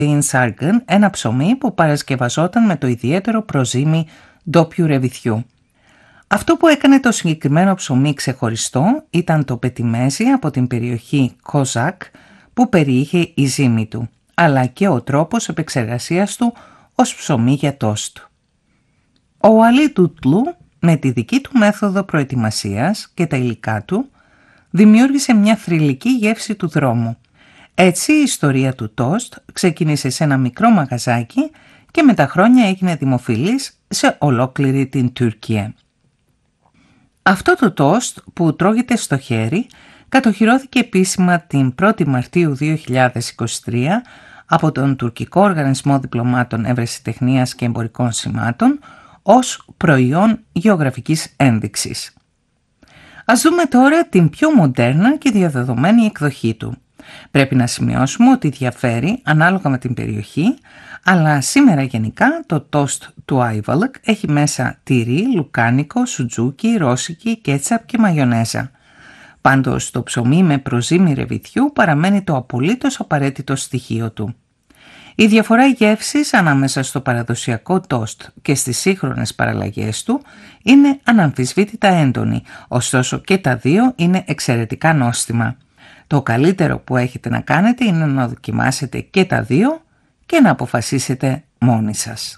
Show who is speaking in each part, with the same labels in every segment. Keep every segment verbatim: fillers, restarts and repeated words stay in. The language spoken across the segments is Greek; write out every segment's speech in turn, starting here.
Speaker 1: Sargon, ένα ψωμί που παρασκευαζόταν με το ιδιαίτερο προζύμι ντόπιου ρεβιθιού. Αυτό που έκανε το συγκεκριμένο ψωμί ξεχωριστό ήταν το πετιμέζι από την περιοχή Κοζάκ που περιείχε η ζύμη του, αλλά και ο τρόπος επεξεργασίας του ως ψωμί για τόστ. Ο Αλί Τούτλου, με τη δική του μέθοδο προετοιμασίας και τα υλικά του, δημιούργησε μια θρυλική γεύση του δρόμου. Έτσι η ιστορία του τόστ ξεκίνησε σε ένα μικρό μαγαζάκι και με τα χρόνια έγινε δημοφιλής σε ολόκληρη την Τουρκία. Αυτό το τόστ που τρώγεται στο χέρι κατοχυρώθηκε επίσημα την πρώτη Μαρτίου δύο χιλιάδες είκοσι τρία από τον Τουρκικό Οργανισμό Διπλωμάτων Ευρεσιτεχνίας και Εμπορικών Σημάτων ως προϊόν γεωγραφικής ένδειξης. Ας δούμε τώρα την πιο μοντέρνα και διαδεδομένη εκδοχή του. Πρέπει να σημειώσουμε ότι διαφέρει ανάλογα με την περιοχή, αλλά σήμερα γενικά το τόστ του Άιβαλκ έχει μέσα τυρί, λουκάνικο, σουτζούκι, ρώσικι, κέτσαπ και μαγιονέζα. Πάντως το ψωμί με προζύμι ρεβιθιού παραμένει το απολύτως απαραίτητο στοιχείο του. Η διαφορά γεύσης ανάμεσα στο παραδοσιακό τόστ και στις σύγχρονες παραλλαγές του είναι αναμφισβήτητα έντονη, ωστόσο και τα δύο είναι εξαιρετικά νόστιμα. Το καλύτερο που έχετε να κάνετε είναι να δοκιμάσετε και τα δύο και να αποφασίσετε μόνοι σας.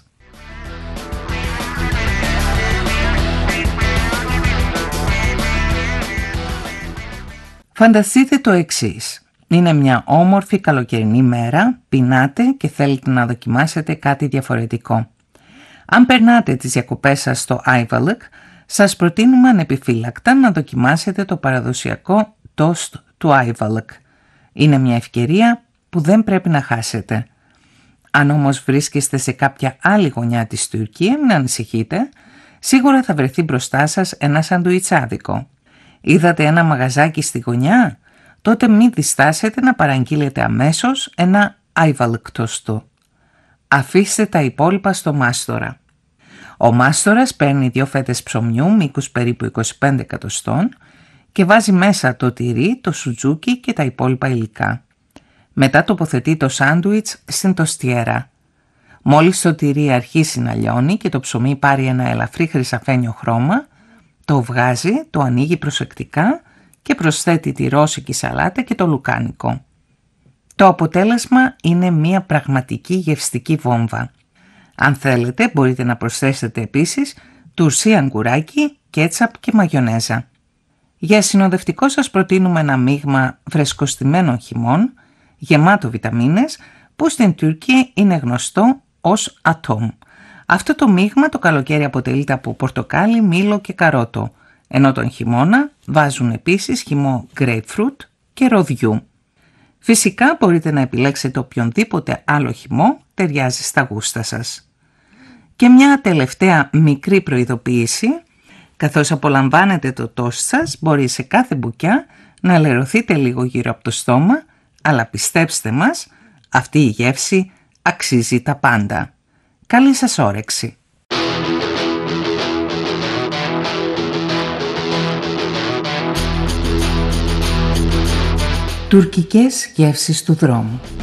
Speaker 1: Φανταστείτε το εξής. Είναι μια όμορφη καλοκαιρινή μέρα, πεινάτε και θέλετε να δοκιμάσετε κάτι διαφορετικό. Αν περνάτε τις διακοπές σας στο Άιβαλκ, σας προτείνουμε ανεπιφύλακτα να δοκιμάσετε το παραδοσιακό τόστ του Άιβαλκ. Είναι μια ευκαιρία που δεν πρέπει να χάσετε. Αν όμως βρίσκεστε σε κάποια άλλη γωνιά της Τουρκίας, μην ανησυχείτε, σίγουρα θα βρεθεί μπροστά σας ένα σαντουιτσάδικο. Είδατε ένα μαγαζάκι στη γωνιά? Τότε μην διστάσετε να παραγγείλετε αμέσως ένα Άιβαλκ τόστο. Αφήστε τα υπόλοιπα στο μάστορα. Ο μάστορας παίρνει δύο φέτες ψωμιού μήκους περίπου είκοσι πέντε εκατοστών και βάζει μέσα το τυρί, το σουτζούκι και τα υπόλοιπα υλικά. Μετά τοποθετεί το σάντουιτς στην τοστιέρα. Μόλις το τυρί αρχίσει να λιώνει και το ψωμί πάρει ένα ελαφρύ χρυσαφένιο χρώμα, το βγάζει, το ανοίγει προσεκτικά και προσθέτει τη ρώσικη σαλάτα και το λουκάνικο. Το αποτέλεσμα είναι μια πραγματική γευστική βόμβα. Αν θέλετε μπορείτε να προσθέσετε επίσης τουρσί αγκουράκι, κέτσαπ και μαγιονέζα. Για συνοδευτικό σας προτείνουμε ένα μείγμα φρεσκοστημένων χυμών, γεμάτο βιταμίνες, που στην Τουρκία είναι γνωστό ως ατόμ. Αυτό το μείγμα το καλοκαίρι αποτελείται από πορτοκάλι, μήλο και καρότο, ενώ τον χειμώνα βάζουν επίσης χυμό grapefruit και ροδιού. Φυσικά μπορείτε να επιλέξετε οποιονδήποτε άλλο χυμό ταιριάζει στα γούστα σας. Και μια τελευταία μικρή προειδοποίηση: καθώς απολαμβάνετε το τόστ σας, μπορεί σε κάθε μπουκιά να λερωθείτε λίγο γύρω από το στόμα, αλλά πιστέψτε μας, αυτή η γεύση αξίζει τα πάντα. Καλή σας όρεξη! Τουρκικές γεύσεις του δρόμου.